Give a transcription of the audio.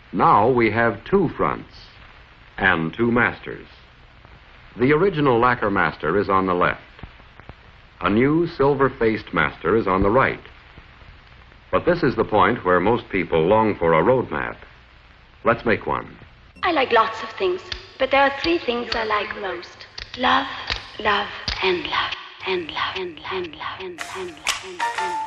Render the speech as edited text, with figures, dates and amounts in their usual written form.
Now we have two fronts and two masters. The original lacquer master is on the left. A new silver-faced master is on the right. But this is the point where most people long for a road map. Let's make one. I like lots of things, but there are three things I like most. Love, love, and love, and love, and love, and love, and love, and love, and love.